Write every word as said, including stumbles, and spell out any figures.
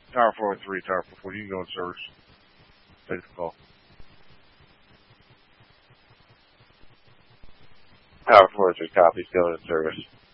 Tower four oh three, Tower four oh four, you can go in service. Take the call. Tower four oh three, copy, still in service.